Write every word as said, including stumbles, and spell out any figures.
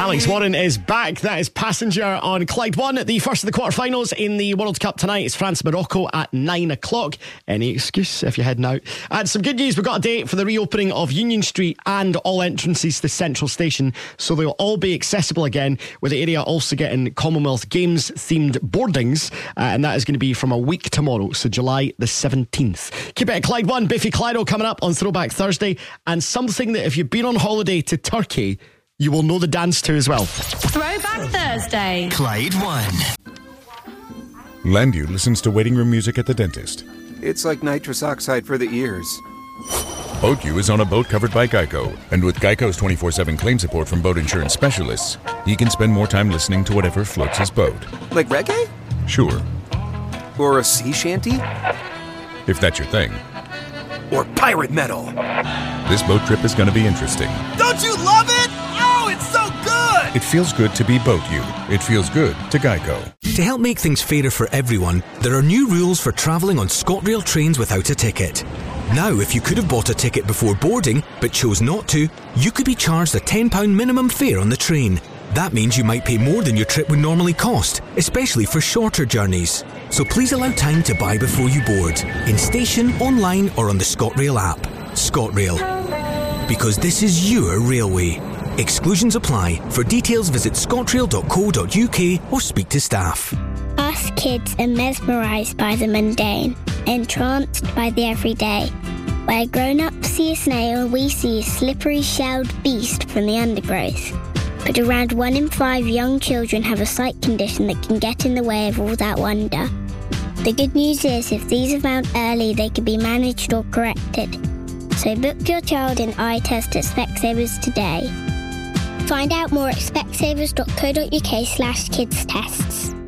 Alex Warren is back. That is Passenger on Clyde One. The first of the quarterfinals in the World Cup tonight is France-Morocco at nine o'clock. Any excuse if you're heading out. And some good news, we've got a date for the reopening of Union Street and all entrances to Central Station, so they'll all be accessible again, with the area also getting Commonwealth Games themed boardings, uh, and that is going to be from a week tomorrow, so July the seventeenth. Keep it at Clyde One. Biffy Clyro coming up on Throwback Thursday, and something that if you've been on holiday to Turkey, you will know the dance to as well. Throwback Thursday. Clyde One. Landu listens to waiting room music at the dentist. It's like nitrous oxide for the ears. BoatU is on a boat covered by Geico, and with Geico's twenty-four seven claim support from boat insurance specialists, he can spend more time listening to whatever floats his boat. Like reggae? Sure. Or a sea shanty? If that's your thing. Or pirate metal? This boat trip is going to be interesting. Don't you love it? Oh, it's so good! It feels good to be BoatU. It feels good to Geico. To help make things fairer for everyone, there are new rules for travelling on ScotRail trains without a ticket. Now, if you could have bought a ticket before boarding, but chose not to, you could be charged a ten pounds minimum fare on the train. That means you might pay more than your trip would normally cost, especially for shorter journeys. So please allow time to buy before you board, in station, online or on the ScotRail app. ScotRail. Because this is your railway. Exclusions apply. For details, visit scotrail dot co dot uk or speak to staff. Us kids are mesmerised by the mundane, entranced by the everyday. Where grown-ups see a snail, we see a slippery shelled beast from the undergrowth. But around one in five young children have a sight condition that can get in the way of all that wonder. The good news is, if these are found early, they can be managed or corrected. So book your child in eye test at Specsavers today. Find out more at specsavers dot co dot uk slash kids tests.